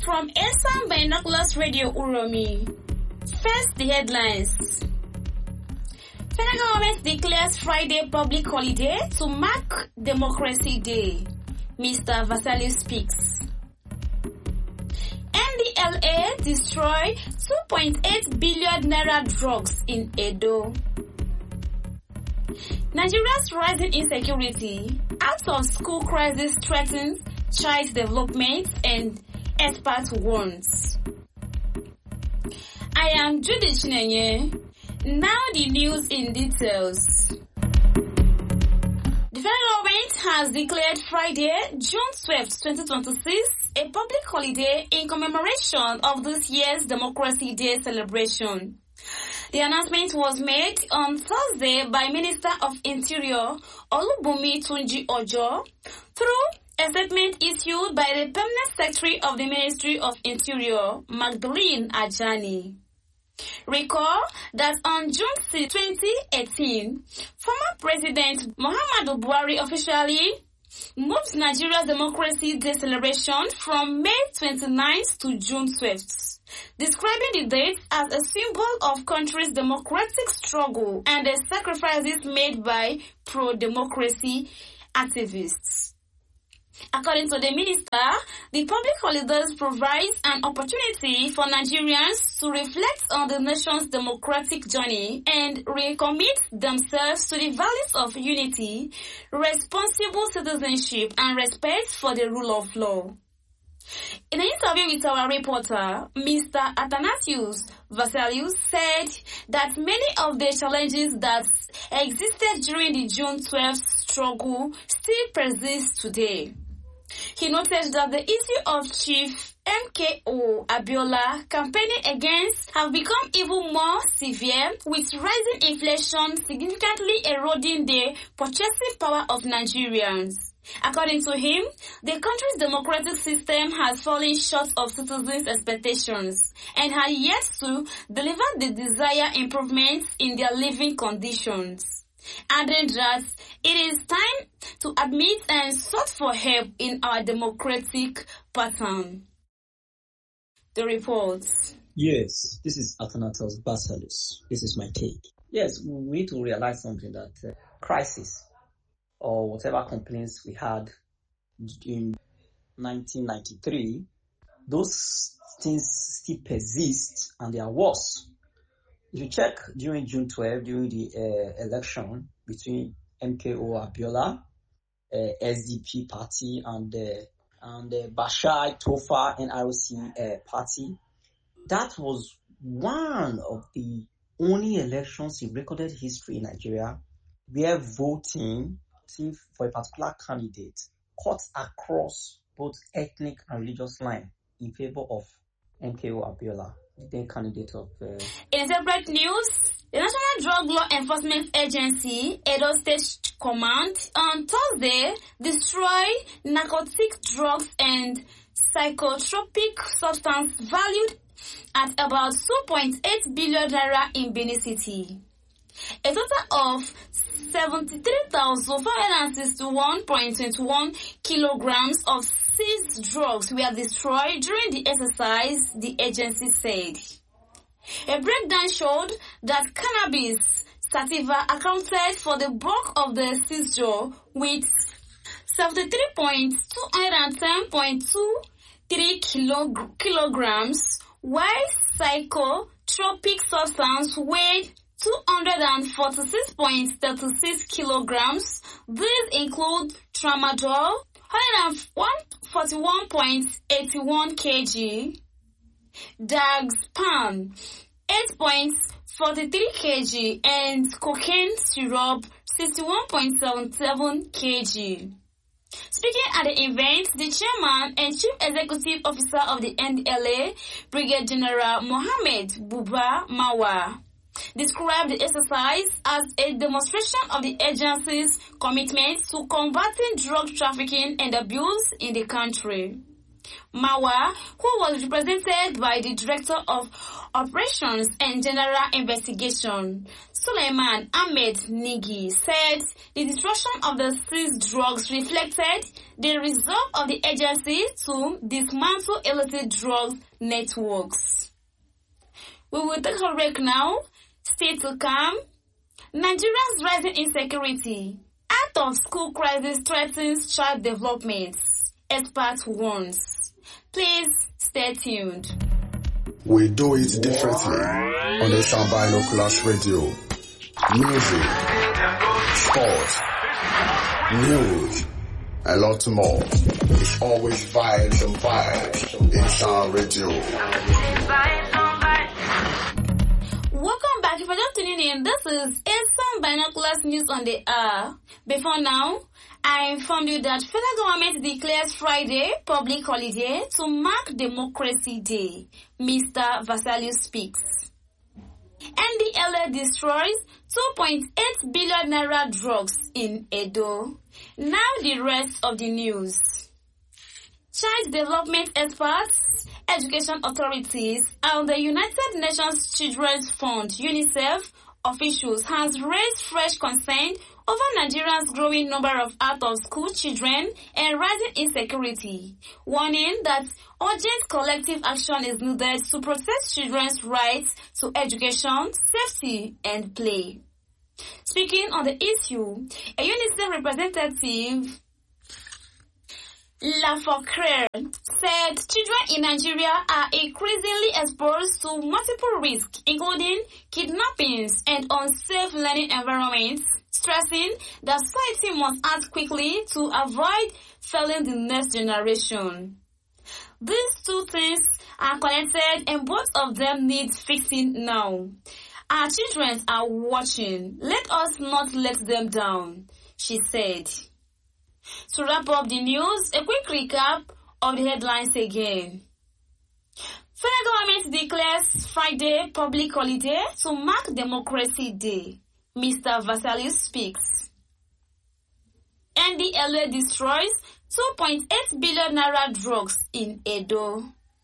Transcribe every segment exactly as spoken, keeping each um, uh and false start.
from Esan Binoculars Radio Uromi. First, the headlines. Federal government declares Friday public holiday to mark Democracy Day. Mister Vasaliu speaks. N D L A destroy two point eight billion naira drugs in Edo. Nigeria's rising insecurity, out of school crisis threatens child development and expert warns. I am Judy Chinenye. Now the news in details. The federal government has declared Friday, June twelfth, twenty twenty-six, a public holiday in commemoration of this year's Democracy Day celebration. The announcement was made on Thursday by Minister of Interior Olubunmi Tunji Ojo through a statement issued by the Permanent Secretary of the Ministry of Interior, Magdalene Ajani. Recall that on June sixth, twenty eighteen, former President Muhammadu Buhari officially moved Nigeria's Democracy Day celebration from May twenty-ninth to June twelfth, describing the date as a symbol of country's democratic struggle and the sacrifices made by pro-democracy activists. According to the minister, the public holidays provides an opportunity for Nigerians to reflect on the nation's democratic journey and recommit themselves to the values of unity, responsible citizenship, and respect for the rule of law. In an interview with our reporter, Mister Athanasius Vasaliu said that many of the challenges that existed during the June twelfth struggle still persist today. He noted that the issue of Chief M K O Abiola campaigning against have become even more severe, with rising inflation significantly eroding the purchasing power of Nigerians. According to him, the country's democratic system has fallen short of citizens' expectations and had yet to deliver the desired improvements in their living conditions, adding that it is time to admit and sought for help in our democratic pattern. The reports. Yes, this is Athanasius Vasaliu. This is my take. Yes, we need to realize something, that uh, crisis or whatever complaints we had in nineteen ninety-three, those things still persist and they are worse. If you check during June twelfth, during the uh, election between M K O Abiola, uh, S D P party, and uh, and uh, Bashir Tofa N R C uh, party, that was one of the only elections in recorded history in Nigeria where voting for a particular candidate cuts across both ethnic and religious lines in favor of M K O Abiola, the then candidate of... Uh... In separate news, the National Drug Law Enforcement Agency, Edo State Command, on Thursday destroyed narcotic drugs and psychotropic substance valued at about two point eight billion naira in Benin City. A total of seventy-three thousand four hundred sixty-one point two one kilograms of seized drugs were destroyed during the exercise, the agency said. A breakdown showed that cannabis sativa accounted for the bulk of the seizure, with seventy-three point two one zero point two three kilo- kilograms, while psychotropic substance weighed two hundred forty-six point three six kilograms. These include tramadol, one hundred forty-one point eight one kilograms, Dagspam, eight point four three kilograms, and cocaine syrup, sixty-one point seven seven kilograms. Speaking at the event, the chairman and chief executive officer of the N D L A, Brigadier General Mohammed Buba Mawa, described the exercise as a demonstration of the agency's commitment to combating drug trafficking and abuse in the country. Mawa, who was represented by the Director of Operations and General Investigation, Suleiman Ahmed Nigi, said the destruction of the seized drugs reflected the resolve of the agency to dismantle illicit drug networks. We will take a break now. Stay to come. Nigeria's rising insecurity. Out of school crisis threatens child development. Expert warns. Please stay tuned. We do it differently on the Sound Binoculars Radio. Music, sports, news, a lot more. It's always vibes and vibes in Sound Radio. Welcome back. If you're just tuning in, this is Sound Binoculars News on the Air. Before now, I informed you that federal government declares Friday public holiday to mark Democracy Day. Mister Vasalius speaks. N D L A destroys two point eight billion naira drugs in Edo. Now the rest of the news. Child development experts, education authorities, and the United Nations Children's Fund (UNICEF) officials has raised fresh concern over Nigeria's growing number of out-of-school children and rising insecurity, warning that urgent collective action is needed to protect children's rights to education, safety, and play. Speaking on the issue, a UNICEF representative, Lafocre, said children in Nigeria are increasingly exposed to multiple risks, including kidnappings and unsafe learning environments, stressing that society must act quickly to avoid failing the next generation. These two things are connected and both of them need fixing now. Our children are watching. Let us not let them down, she said. To wrap up the news, a quick recap of the headlines again. Federal government declares Friday public holiday to mark Democracy Day. Mister Vasalius speaks. N D L A destroys two point eight billion naira drugs in Edo.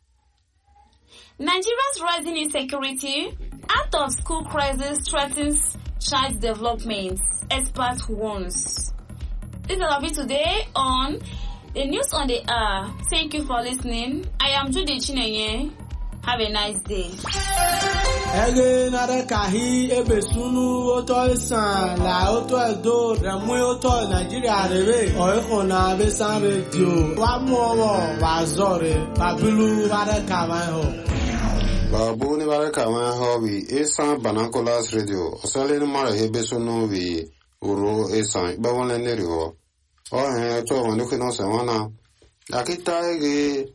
Nigeria's rising insecurity, out of school crisis threatens child development, expert warns. This is all of it today on the News on the Air. Thank you for listening. I am Judy Chinenye. Have a nice day. Ege nare kahi ebe sunu oto isan la oto edo remu oto Nigeria rebe oiko na besan radio wa mu owo wa zore babilu bare kawan ho babu ni bare kawan ho bi Sound Binoculars Radio osale ni mara hebe sunu bi uro isan ba won le neri ho o he to won ko no se wana akita ege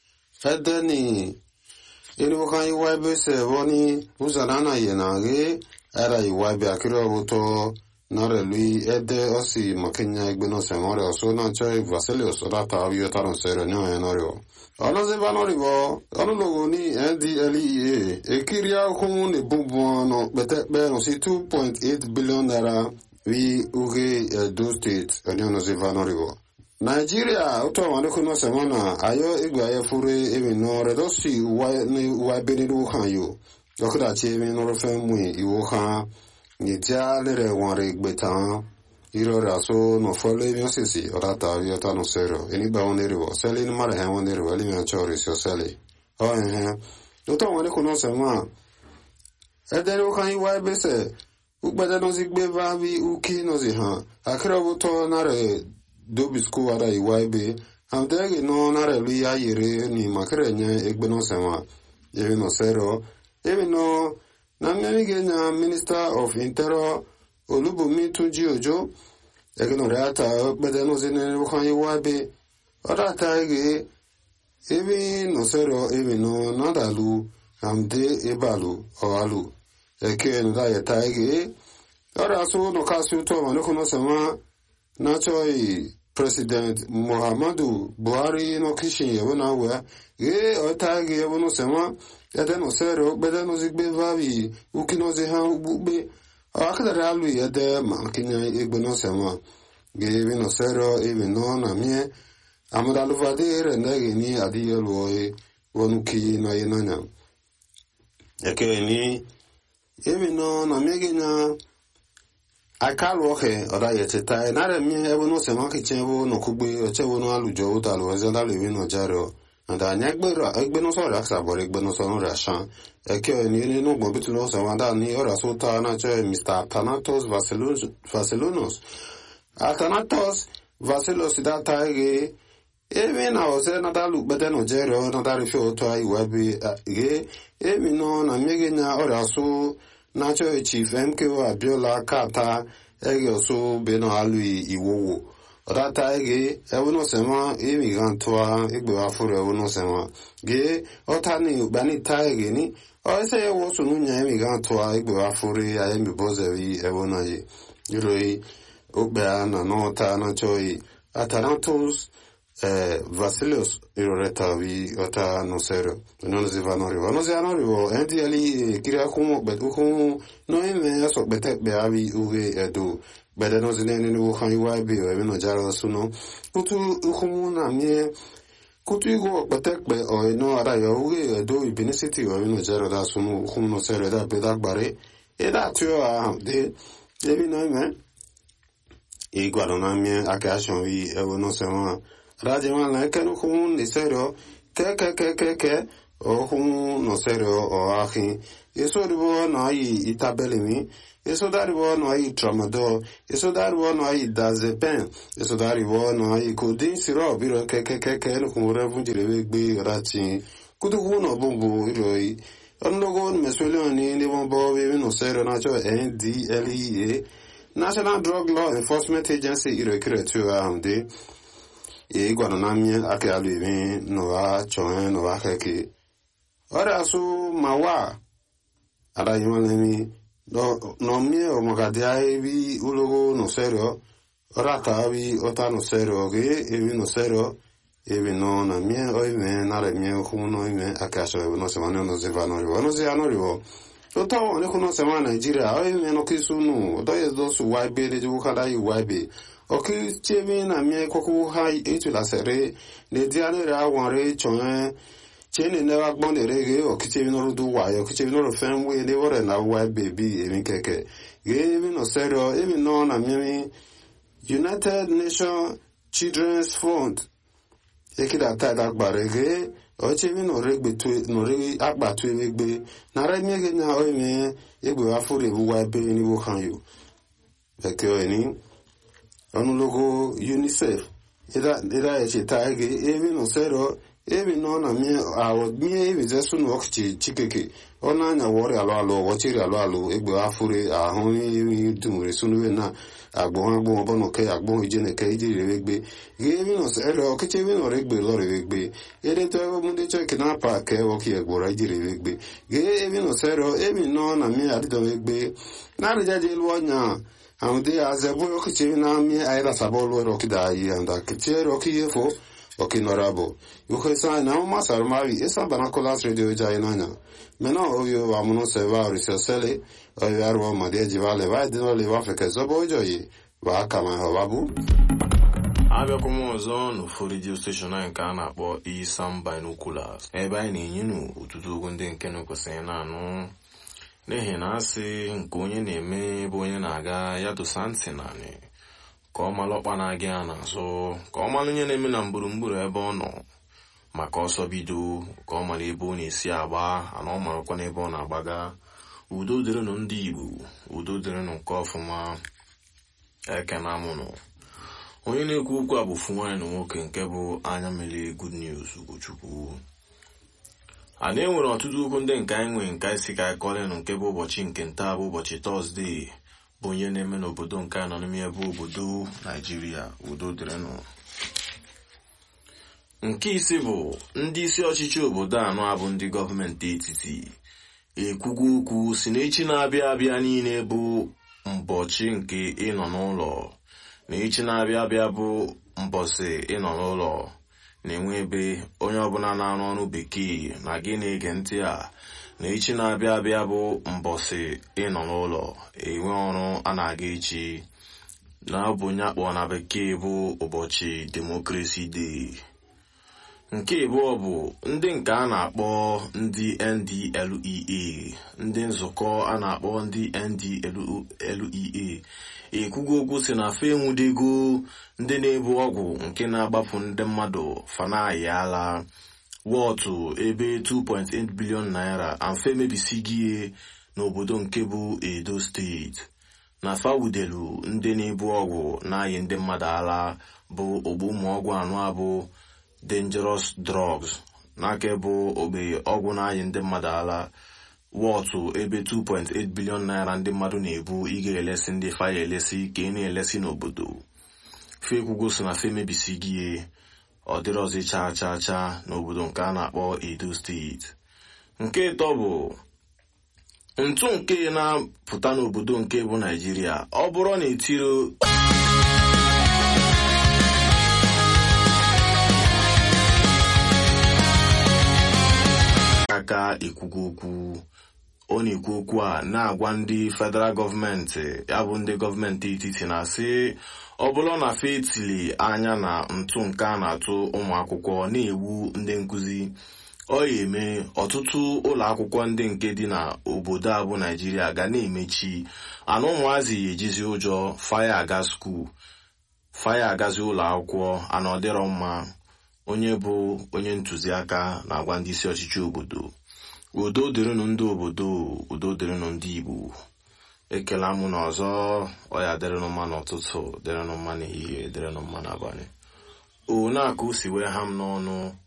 edeni Inu kan iwaibe se woni uzarana yenage era iwaibe akiro buto nare lui ede osi makenya igbeno se more oso na choi Vasalius data abiyo taron sero nyo enorio ono ze banori bo ono logo ni N D L E A ekiria kun ne bubu no bete be no si two point eight billion naira we uge Edo state ono ze banori bo Nigeria uto wane kuno semana ayo igwa ya fure emi no redosi wa ni wa beniru kan yo okuda che emi no refe mu iwo kan ni ja lere ware gbetan iro raso no fole mi osisi orata yo ta no sero eni ba onere wo sele ni mara he onere wo li mi achori so sele o eh uto wane kuno semana edere kan iwa bese ugbede no zigbe ba bi uki no zi han akira buto na re Dobi school ara iwaibe amdege no nare lui ya yere ni makere nya egbe no sema yewe no sero yewe no na mmege nya Minister of Interior Olubumi Tunji Ojo ege no reata bede no zene bukan iwaibe orata ege yewe no sero yewe no nadalu amde ebalu oalu eke no da yeta ege ora so no kasu to no kono sema Nachoi President Muhammadu Buhari no kishin yewe na we ge otagi yewe no sema ede no sero bede no zigbe vavi ukino ze ha ubube akadara alu ede ma kinya egbe no sema ge yewe no sero ebe no na mie amada luvade re ndege ni adiyelo e wonuki na yenanya eke ni emi no na mege nya akalu oke oda yeteta na re mi ebo no se ma ke chewo no kugbe o chewo no alujo o dalu o zenda le no jaro and anya gbero egbe no so ra sa bore egbe no so no ra shan e ke ni ni no gbo bitu no so wanda ni ora so ta na che Mister Thanatos Vasilos Vasilonos Athanatos Vasilos da taige emi na o se na dalu bete no jero na dalu fi o to ai webi ge emi no na mege nya ora so na cho Chief M K O Abiola kata ege oso be no alu iwowo Rata ege ewono sema emi gantoa egbe wa fure ewono sema ge otani ubani ta ege ni o ese ewo so nunya emi gantoa egbe wa fure ya emi boze wi ewono ye iroi ogbe na no ta na choi Athanatos eh Vasilos iroreta wi ota no sero no se va no rivo no se no rivo enti ali kira kumo betu kumo no eme aso bete be abi uge edu bede no zine ni wo kan iwa bi o eme no jaro suno kutu kumo na mie kutu igo bete be o no ara yo uge edu ibinity o eme no jaro da suno kumo no sero da be da gbare e da tio a de ebi no eme e guardo na mie akashon wi e no se ma Rajeman la que no como ni serio que que que que que o como no serio o ahi eso ribo no ai itabelimi eso daribo no ai tramadol eso daribo no ai dazepam eso daribo no ai codeine syrup biro que que que que no como revunjire gbe rati kudu no bombo iroi ondogo mesuelo ni ni bombo we no serio na cho N D L E A National Drug Law Enforcement Agency iroi kretu amde e guarda na mie ake alu ibi no wa choen no wa keke ora su mawa ada yimani no no mie o magadia ibi ulogo no serio ora ka bi ota no serio ge ibi no serio ibi no na mie o ibi na re mie ko no ibi ake aso no se mano no se va no rivo no se ano rivo ota o ne ko no se ma Nigeria o ibi no kisunu do ye do su wa be de ju kada yi wa be Oki chemi na mie koku hai etu la sere ne diane ra wanre chon chene ne wa gbon de rege oki chemi no du wa oki chemi no fen we de wore na wa baby emi keke ge mi no sero emi no na mie United Nations Children's Fund ekida ta da gbarege o chemi no regbe tu no rege agba tu egbe na ra mie ge na o mi egbe wa fure bu wa be ni wo kan yo eke o ni Onulogo UNICEF ida ida eche taige ebi no sero ebi no na mi awo mi ebi jesu no okchi chikeke ona anya wori alo alo wochiri alo alo egbe afure ahun ni dumure sunu na agbon agbon obono ke agbon ijene ke ijire egbe ebi no sero okchi ebi no regbe lo regbe ede to ego munde cheke na pa ke woki egbora ijire egbe ebi no sero ebi no na mi adido egbe na rejaje lu onya Amde azebo yokichi na mi aira sabolo rokidai anda kiche rokiyefo okinorabo yukhesa na masar mari esa banakolas radio jainanya mena ovyo vamuno seva risosele oyarwo made jivale vai dino le afrika zobo joyi wa kama hawabu abia komo ozo no for radio station na nke a na-akpọ Isam Binoculars ebe anyị na-enye nu ụtụtụ okwu ndị nke na-ekwesịghị na-anụ n'ihi na asị nke onye na-eme bụ onye na-aga ya dosa ntị naanị ka ọ malụ ọkpa na-aga ya n'azụ ka ọ malụ onye na-eme na mgburugburu ebe ọ nọ maka ọsọ bido ka ọ mara ebe ọ na-esi agba ana ọ marakwa n'ebe ọ na-agbaga udo dịrịnụ ndị Igbo udo dịrịnụ nke ọfụma eke na amụnụ onye na-ekwu okwu a bụ ofu nwaanyị na nwoke nke bụ anya mmiri Good News Ugochukwu. Anyị enwere ọtụtụ okwu ndị nke anyị nwere nke anyị si ka anyị kọrịnụ nke bụ ụbọchị nke nta bụ ụbọchị Tọzdee bụ onye na-eme n'obodo nke anọ n'ime ebe obodo Naijiria udo dịrịnụ. Nke isi bụ ndị isi ọchịchị obodo anọ abụ ndị gọọmenti etiti ekwugo okwu si n'echi na-abịa abịa niile bụ mbọchị nke ịnọ n'ụlọ na echi na-abịa abịa bụ mbọsị ịnọ n'ụlọ na-enwe ebe onye ọbụla na-arụ ọrụ bekee na gị na-ege ntị a na echi na-abịa abịa bụ mbọsị ịnọ n'ụlọ enwe ọrụ a na-aga echi na ọ bụ onye akpọ na bekee bụ ụbọchị Democracy Day. nke abụọ bụ ndị nke a na-akpọ ndị N D L E A, ndị nzukọ a na-akpọ ndị N D L E A ekwugo okwu si na fe enwudego ndị na-ebu ọgwụ nke na-agbapụ ndị mmadụ fanaghị ala wọtụ ebe two point eight billion naira amfe mebisigie n'obodo nke bụ Edo steeti na fawudelu ndị na-ebu ọgwụ na-ayị ndị mmadụ ala bụ ogbu ụmụ ọgwụ anụ abụ dangerous drugs n'aka bụ ogbe ọgwụ na-ayị ndị mmadụ ala wọtụ ebe two point eight billion naira ndị mmadụ na-ebu ị ga-elesi ndị faya elesi ka ị na-elesi n'obodo fekwugo so na fe mebisigie ọ dịrọzi chaa chaa chaa n'obodo nke a na-akpọ Edo steeti. Nke ịtọ bụ ntụ nke na-apụta n'obodo nke bụ Naijiria ọ bụrụ na etiro aka ekwugo okwu ọ na-ekwu okwu a na-agwa ndị federal gọọmenti ya bụ ndị gọọmenti etiti na-asị ọ bụrụ na fe etili anya na ntụ nke a na-atụ ụmụ akwụkwọ na-egbu ndị nkụzi ọ ya eme ọtụtụ ụlọ akwụkwọ ndị nke dị na obodo a bụ Naijiria ga na-emechi ana ụmụazị ejizi ụjọ faya aga skuul faya agazi ụlọ akwụkwọ ana ọ dịrọ mma. Onye bụ onye ntụziaka na-agwa ndị isi ọchịchị obodo udo dịrịnụ ndị obodo, udo dịrịnụ ndị Igbo. Ekela mụ na ọzọ ọya dịrịnụ mma n'ụtụtụ, dịrịnụ mma n'ehihie, dịrịnụ mma n'abalị. O na-aka o si wee ha m n'ọnụ